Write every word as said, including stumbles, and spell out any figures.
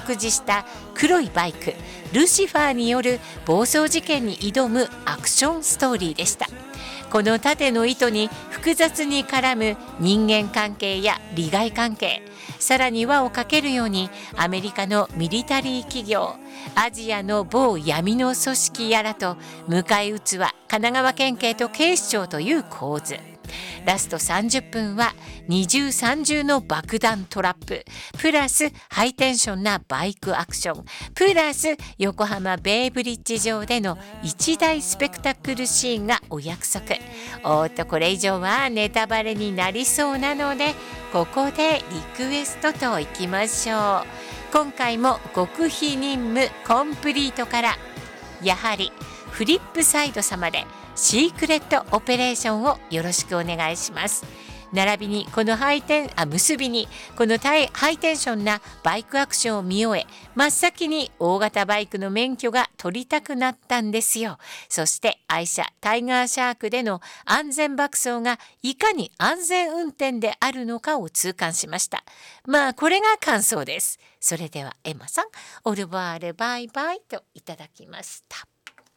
酷似した黒いバイクルシファーによる暴走事件に挑むアクションストーリーでした。この縦の糸に複雑に絡む人間関係や利害関係、さらに輪をかけるようにアメリカのミリタリー企業、アジアの某闇の組織やらと向かい撃つは神奈川県警と警視庁という構図。ラストさんじゅっぷんは二重三重の爆弾トラッププラスハイテンションなバイクアクションプラス横浜ベイブリッジ上での一大スペクタクルシーンがお約束。おーっとこれ以上はネタバレになりそうなのでここでリクエストといきましょう。今回も極秘任務コンプリートからやはりフリップサイド様でシークレットオペレーションをよろしくお願いします。並びにこのハイテンあ結びにこのハイテンションなバイクアクションを見終え真っ先に大型バイクの免許が取りたくなったんですよ。そして愛車タイガーシャークでの安全爆走がいかに安全運転であるのかを痛感しました。まあこれが感想です。それではエマさんオルバールバイバイといただきました。